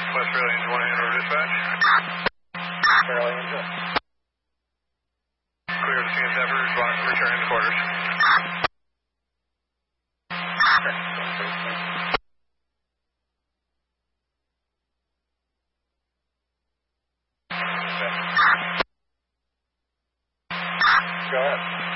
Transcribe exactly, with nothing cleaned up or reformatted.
West Fairlane one Hanover dispatch. Fairlane two. Clear to C N seven, returning to quarters. Go ahead.